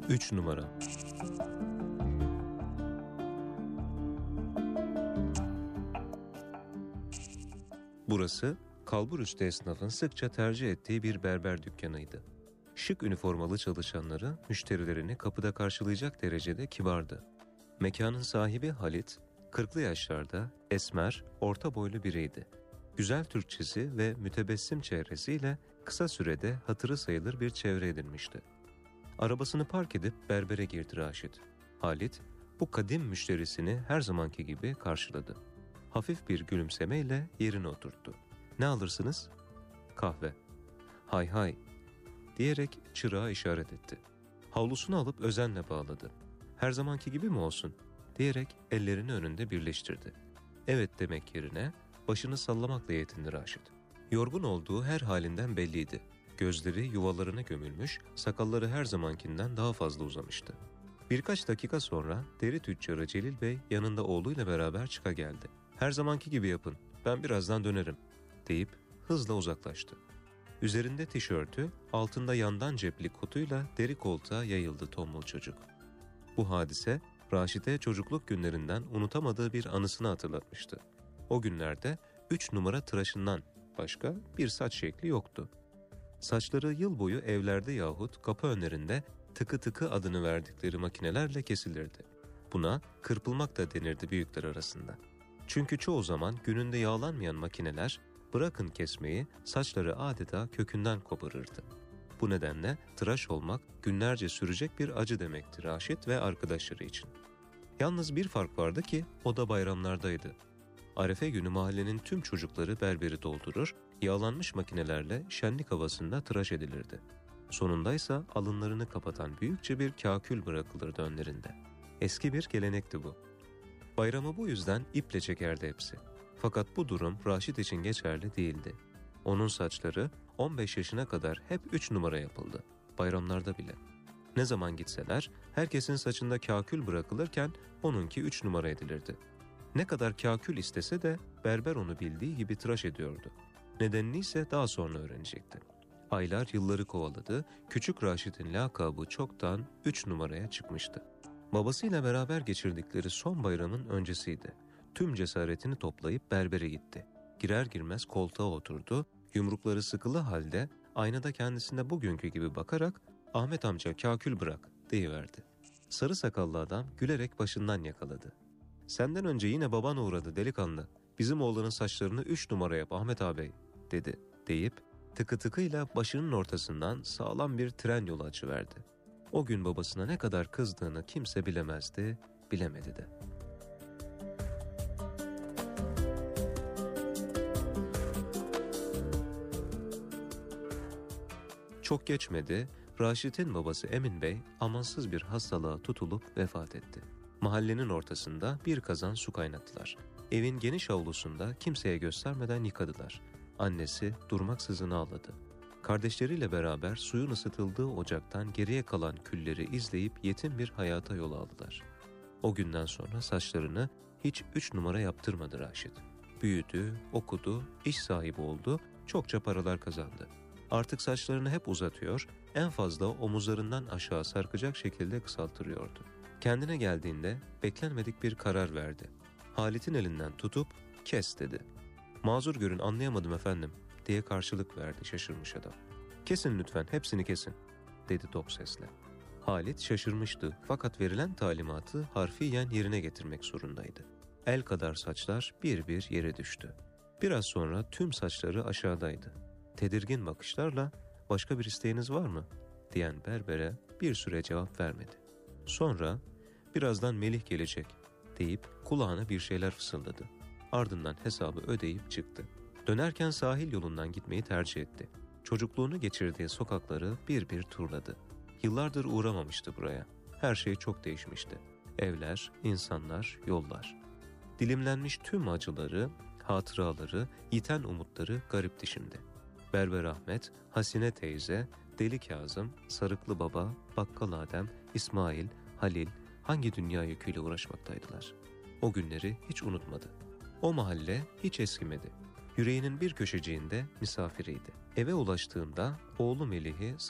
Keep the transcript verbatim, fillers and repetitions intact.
üç numara. Burası, kalburüstü esnafın sıkça tercih ettiği bir berber dükkanıydı. Şık üniformalı çalışanları, müşterilerini kapıda karşılayacak derecede kibardı. Mekanın sahibi Halit, kırklı yaşlarda, esmer, orta boylu biriydi. Güzel Türkçesi ve mütebessim çehresiyle kısa sürede hatırı sayılır bir çevre edinmişti. Arabasını park edip berbere girdi Raşit. Halit, bu kadim müşterisini her zamanki gibi karşıladı. Hafif bir gülümsemeyle yerine oturttu. "Ne alırsınız?" "Kahve." "Hay hay," diyerek çırağa işaret etti. Havlusunu alıp özenle bağladı. "Her zamanki gibi mi olsun?" diyerek ellerini önünde birleştirdi. Evet demek yerine başını sallamakla yetindi Raşit. Yorgun olduğu her halinden belliydi. Gözleri yuvalarına gömülmüş, sakalları her zamankinden daha fazla uzamıştı. Birkaç dakika sonra deri tüccarı Celil Bey yanında oğluyla beraber çıka geldi. "Her zamanki gibi yapın, ben birazdan dönerim," deyip hızla uzaklaştı. Üzerinde tişörtü, altında yandan cepli kotuyla deri koltuğa yayıldı tombul çocuk. Bu hadise Raşit'e çocukluk günlerinden unutamadığı bir anısını hatırlatmıştı. O günlerde üç numara tıraşından başka bir saç şekli yoktu. Saçları yıl boyu evlerde yahut kapı önlerinde tıkı tıkı adını verdikleri makinelerle kesilirdi. Buna kırpılmak da denirdi büyükler arasında. Çünkü çoğu zaman gününde yağlanmayan makineler bırakın kesmeyi saçları adeta kökünden koparırdı. Bu nedenle tıraş olmak günlerce sürecek bir acı demekti Raşit ve arkadaşları için. Yalnız bir fark vardı ki o da bayramlardaydı. Arefe günü mahallenin tüm çocukları berberi doldurur, yağlanmış makinelerle şenlik havasında tıraş edilirdi. Sonundaysa alınlarını kapatan büyükçe bir kâkül bırakılırdı önlerinde. Eski bir gelenekti bu. Bayramı bu yüzden iple çekerdi hepsi. Fakat bu durum Raşit için geçerli değildi. Onun saçları on beş yaşına kadar hep üç numara yapıldı. Bayramlarda bile. Ne zaman gitseler herkesin saçında kâkül bırakılırken onunki üç numara edilirdi. Ne kadar kâkül istese de berber onu bildiği gibi tıraş ediyordu. Nedenini ise daha sonra öğrenecekti. Aylar yılları kovaladı, küçük Raşit'in lakabı çoktan üç numaraya çıkmıştı. Babasıyla beraber geçirdikleri son bayramın öncesiydi. Tüm cesaretini toplayıp berbere gitti. Girer girmez koltuğa oturdu, yumrukları sıkılı halde aynada kendisine bugünkü gibi bakarak "Ahmet amca kâkül bırak," deyiverdi. Sarı sakallı adam gülerek başından yakaladı. "Senden önce yine baban uğradı delikanlı. Bizim oğlanın saçlarını üç numara yap Ahmet ağabey," dedi deyip tıkı tıkıyla başının ortasından sağlam bir tren yolu açıverdi. O gün babasına ne kadar kızdığını kimse bilemezdi, bilemedi de. Çok geçmedi, Raşit'in babası Emin Bey amansız bir hastalığa tutulup vefat etti. Mahallenin ortasında bir kazan su kaynattılar. Evin geniş avlusunda kimseye göstermeden yıkadılar. Annesi durmaksızın ağladı. Kardeşleriyle beraber suyun ısıtıldığı ocaktan geriye kalan külleri izleyip yetim bir hayata yol aldılar. O günden sonra saçlarını hiç üç numara yaptırmadı Raşit. Büyüdü, okudu, iş sahibi oldu, çokça paralar kazandı. Artık saçlarını hep uzatıyor, en fazla omuzlarından aşağı sarkacak şekilde kısalttırıyordu. Kendine geldiğinde beklenmedik bir karar verdi. Halit'in elinden tutup "Kes," dedi. "Mazur görün, anlayamadım efendim," diye karşılık verdi şaşırmış adam. "Kesin lütfen, hepsini kesin," dedi tok sesle. Halit şaşırmıştı fakat verilen talimatı harfiyen yerine getirmek zorundaydı. El kadar saçlar bir bir yere düştü. Biraz sonra tüm saçları aşağıdaydı. Tedirgin bakışlarla "Başka bir isteğiniz var mı?" diyen berbere bir süre cevap vermedi. Sonra "Birazdan Melih gelecek," deyip kulağına bir şeyler fısıldadı. Ardından hesabı ödeyip çıktı. Dönerken sahil yolundan gitmeyi tercih etti. Çocukluğunu geçirdiği sokakları bir bir turladı. Yıllardır uğramamıştı buraya. Her şey çok değişmişti. Evler, insanlar, yollar. Dilimlenmiş tüm acıları, hatıraları, yiten umutları garipti şimdi. Berber Ahmet, Hasine teyze, Deli Kazım, Sarıklı Baba, Bakkal Adem, İsmail, Halil hangi dünya yüküyle uğraşmaktaydılar. O günleri hiç unutmadı. O mahalle hiç eskimedi. Yüreğinin bir köşeciğinde misafiriydi. Eve ulaştığında oğlu Melih'i